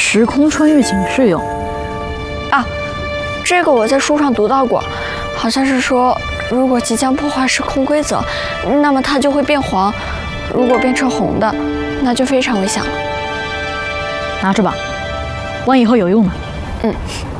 时空穿越警示用。 啊，这个我在书上读到过，好像是说，如果即将破坏时空规则，那么它就会变黄；如果变成红的，那就非常危险了。 拿着吧，万一以后有用呢。 嗯。